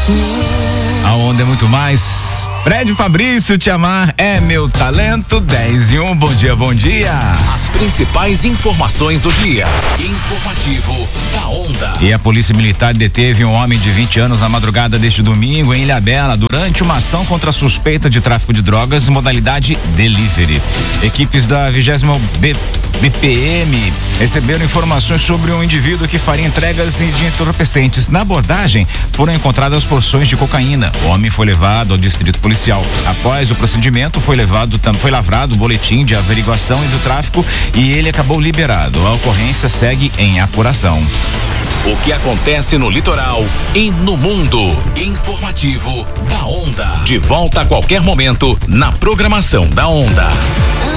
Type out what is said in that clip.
A onda é muito mais. Fred Fabrício, Te Amar é meu talento. 10:01, bom dia, bom dia. As principais informações do dia. Informativo da Onda. E a Polícia Militar deteve um homem de 20 anos na madrugada deste domingo em Ilhabela durante uma ação contra a suspeita de tráfico de drogas em modalidade delivery. Equipes da 20ª BPM receberam informações sobre um indivíduo que faria entregas de entorpecentes. Na abordagem, foram encontradas porções de cocaína. O homem foi levado ao distrito policial. Após o procedimento, foi lavrado o boletim de averiguação e do tráfico e ele acabou liberado. A ocorrência segue em apuração. O que acontece no litoral e no mundo. Informativo da Onda. De volta a qualquer momento na programação da Onda.